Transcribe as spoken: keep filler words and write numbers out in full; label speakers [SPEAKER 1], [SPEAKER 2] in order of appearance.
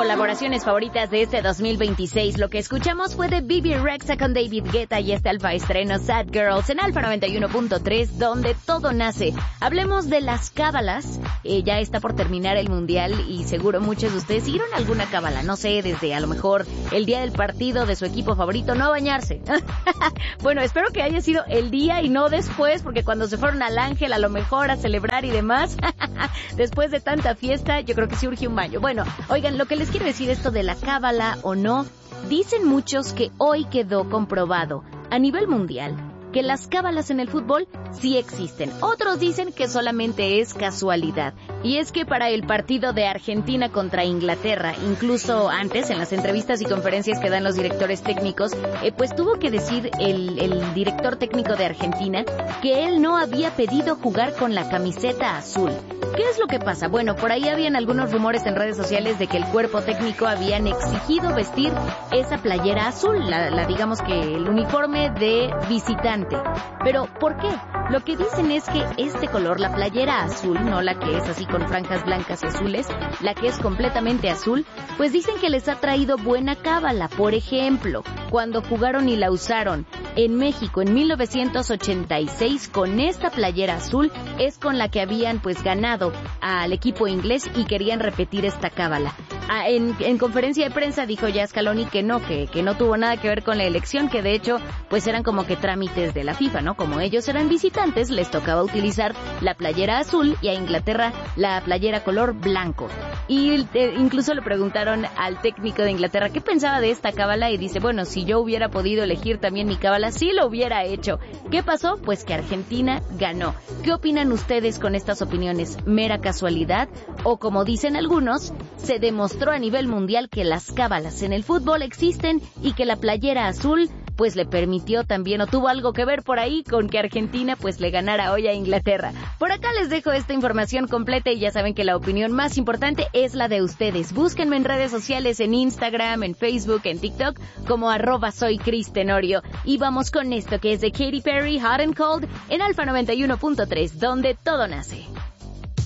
[SPEAKER 1] colaboraciones favoritas de este dos mil veintiséis. Lo que escuchamos fue de Bibi Rexha con David Guetta y este alfa estreno Sad Girls en Alfa noventa y uno punto tres, donde todo nace. Hablemos de las cábalas. Eh, ya está por terminar el mundial y seguro muchos de ustedes hicieron alguna cábala. No sé, desde a lo mejor el día del partido de su equipo favorito, no bañarse. Bueno, espero que haya sido el día y no después, porque cuando se fueron al Ángel a lo mejor a celebrar y demás, después de tanta fiesta, yo creo que sí urge un baño. Bueno, oigan, lo que les quiero decir, esto de la cábala o no, dicen muchos que hoy quedó comprobado a nivel mundial que las cábalas en el fútbol sí existen. Otros dicen que solamente es casualidad. Y es que para el partido de Argentina contra Inglaterra, incluso antes, en las entrevistas y conferencias que dan los directores técnicos, eh, pues tuvo que decir el, el director técnico de Argentina que él no había pedido jugar con la camiseta azul. ¿Qué es lo que pasa? Bueno, por ahí habían algunos rumores en redes sociales de que el cuerpo técnico habían exigido vestir esa playera azul, la, la digamos que el uniforme de visitante. Pero, ¿por qué? Lo que dicen es que este color, la playera azul, no la que es así con franjas blancas y azules, la que es completamente azul, pues dicen que les ha traído buena cábala. Por ejemplo, cuando jugaron y la usaron en México en mil novecientos ochenta y seis con esta playera azul, es con la que habían pues ganado al equipo inglés y querían repetir esta cábala. Ah, en, en conferencia de prensa dijo ya Scaloni que no, que, que no tuvo nada que ver con la elección, que de hecho pues eran como que trámites de la FIFA, ¿no? Como ellos eran visitantes, les tocaba utilizar la playera azul y a Inglaterra la playera color blanco. Y eh, incluso le preguntaron al técnico de Inglaterra qué pensaba de esta cábala y dice, bueno, si yo hubiera podido elegir también mi cábala, sí lo hubiera hecho. ¿Qué pasó? Pues que Argentina ganó. ¿Qué opinan ustedes con estas opiniones? ¿Mera casualidad? O como dicen algunos, se demostró a nivel mundial que las cábalas en el fútbol existen y que la playera azul pues le permitió también o tuvo algo que ver por ahí con que Argentina pues le ganara hoy a Inglaterra. Por acá les dejo esta información completa y ya saben que la opinión más importante es la de ustedes. Búsquenme en redes sociales, en Instagram, en Facebook, en TikTok como arroba soy Cris Tenorio. Y vamos con esto que es de Katy Perry, Hot and Cold en Alfa noventa y uno punto tres, donde todo nace.